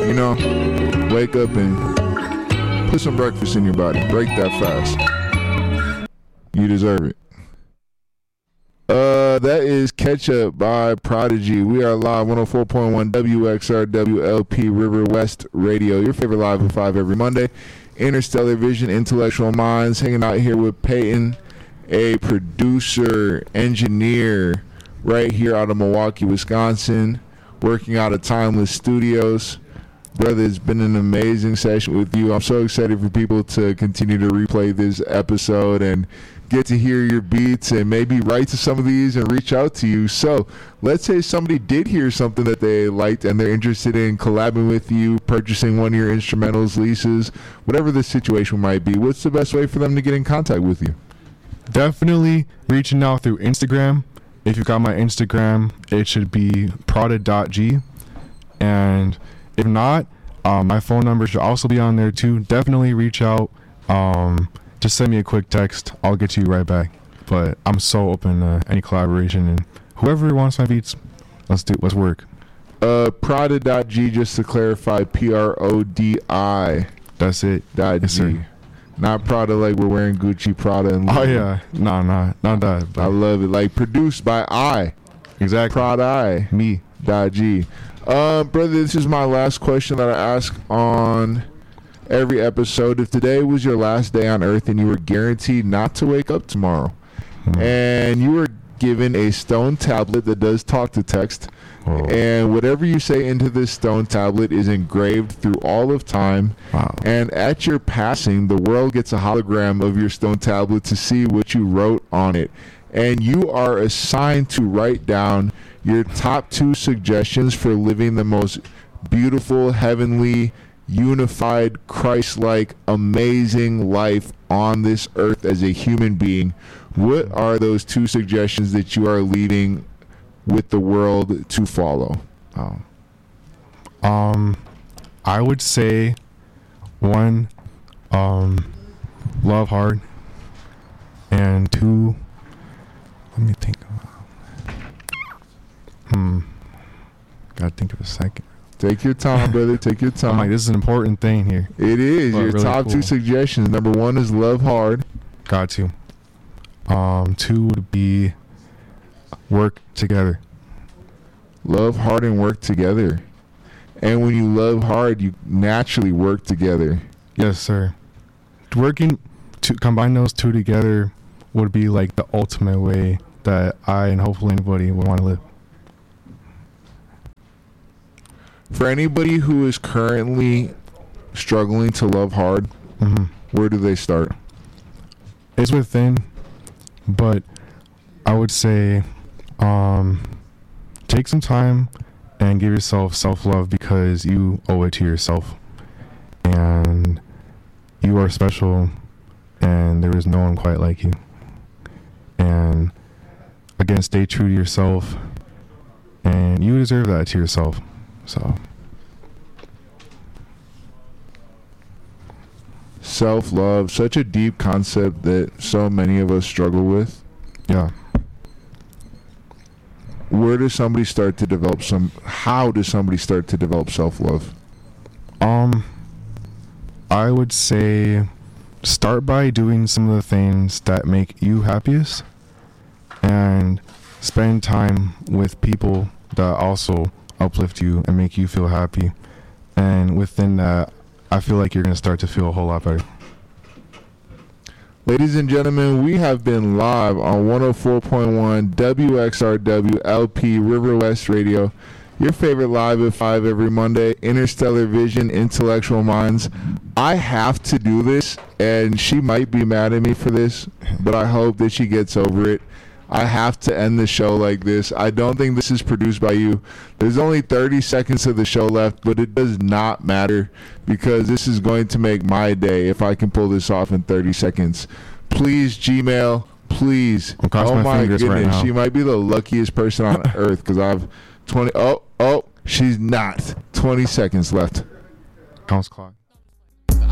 You know, wake up and put some breakfast in your body. Break that fast. You deserve it. That is Catch Up by Prodigy. We are live 104.1 WXR WLP River West Radio. Your favorite live at 5 every Monday. Interstellar Vision, Intellectual Minds. Hanging out here with Peyton, a producer, engineer, right here out of Milwaukee, Wisconsin, working out of Timeless Studios. Brother, it's been an amazing session with you. I'm so excited for people to continue to replay this episode and get to hear your beats and maybe write to some of these and reach out to you. So let's say somebody did hear something that they liked and they're interested in collabing with you, purchasing one of your instrumentals, leases, whatever the situation might be. What's the best way for them to get in contact with you? Definitely reaching out through Instagram. If you got my Instagram, it should be prada.g. And if not, my phone number should also be on there too. Definitely reach out. Just send me a quick text. I'll get to you right back. But I'm so open to any collaboration, and whoever wants my beats, let's work. Prada.g, just to clarify, Prodi. That's it. Yes, sir. Not Prada like we're wearing Gucci, Prada, and oh yeah, no, not that. I love it. Like produced by I. Exactly. Prada. Me. .g. Brother, this is my last question that I ask on every episode. If today was your last day on earth and you were guaranteed not to wake up tomorrow, and you were given a stone tablet that does talk to text, and whatever you say into this stone tablet is engraved through all of time, and at your passing, the world gets a hologram of your stone tablet to see what you wrote on it, and you are assigned to write down your top 2 suggestions for living the most beautiful, heavenly, unified, Christ-like, amazing life on this earth as a human being. What are those 2 suggestions that you are leaving with the world to follow? I would say 1, love hard, and 2, let me think. Gotta think of a second. Take your time, brother. Take your time. I'm like, this is an important thing here. It is. Your really top cool. 2 suggestions. Number 1 is love hard. Got to. 2 would be work together. Love hard and work together. And when you love hard, you naturally work together. Yes, sir. Working to combine those 2 together would be like the ultimate way that I and hopefully anybody would want to live. For anybody who is currently struggling to love hard, where do they start? It's within, but I would say take some time and give yourself self-love because you owe it to yourself. And you are special, and there is no one quite like you. And again, stay true to yourself, and you deserve that to yourself. So self-love, such a deep concept that so many of us struggle with. Yeah. Where does somebody start to develop how does somebody start to develop self-love? I would say start by doing some of the things that make you happiest and spend time with people that also uplift you and make you feel happy, and within that I feel like you're going to start to feel a whole lot better. Ladies and gentlemen, we have been live on 104.1 WXRW LP River West Radio, your favorite live at 5 every Monday, Interstellar Vision, Intellectual Minds. I have to do this, and she might be mad at me for this, but I hope that she gets over it. I have to end the show like this. I don't think this is produced by you. There's only 30 seconds of the show left, but it does not matter because this is going to make my day if I can pull this off in 30 seconds. Please, Gmail, please. Oh my goodness, right, she might be the luckiest person on earth because I've 20. Oh, she's not. 20 seconds left. Counts clock.